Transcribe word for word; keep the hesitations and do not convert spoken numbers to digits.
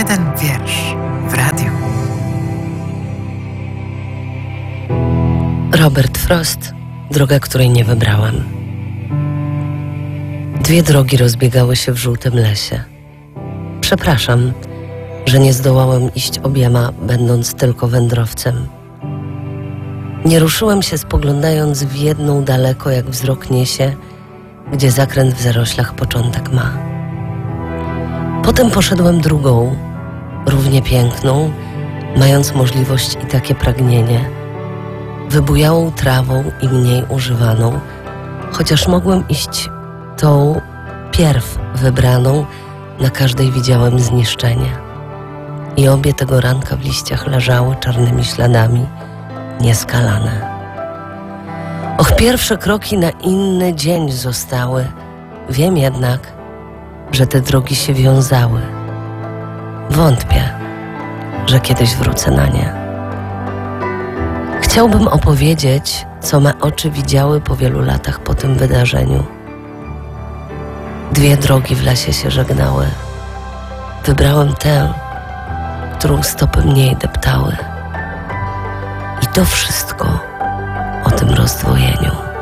Jeden wiersz w radiu. Robert Frost, droga, której nie wybrałam. Dwie drogi rozbiegały się w żółtym lesie. Przepraszam, że nie zdołałem iść obiema, będąc tylko wędrowcem. Nie ruszyłem się, spoglądając w jedną daleko, jak wzrok niesie, gdzie zakręt w zaroślach początek ma. Potem poszedłem drugą, równie piękną, mając możliwość i takie pragnienie, wybujałą trawą i mniej używaną, chociaż mogłem iść tą pierw wybraną, na każdej widziałem zniszczenie. I obie tego ranka w liściach leżały czarnymi śladami, nieskalane. Och, pierwsze kroki na inny dzień zostały. Wiem jednak, że te drogi się wiązały. Wątpię, że kiedyś wrócę na nie. Chciałbym opowiedzieć, co me oczy widziały po wielu latach po tym wydarzeniu. Dwie drogi w lesie się żegnały. Wybrałem tę, którą stopy mniej deptały. I to wszystko o tym rozdwojeniu.